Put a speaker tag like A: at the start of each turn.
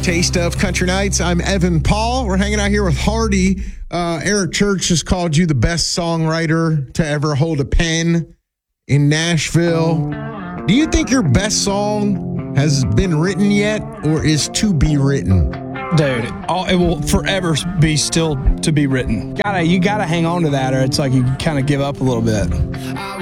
A: Taste of Country Nights. I'm Evan Paul. We're hanging out here with Hardy. Eric Church has called you the best songwriter to ever hold a pen in Nashville. Do you think your best song has been written yet or is to be written?
B: Dude, it will forever be still to be written. You gotta hang on to that, or it's like you kind of give up a little bit.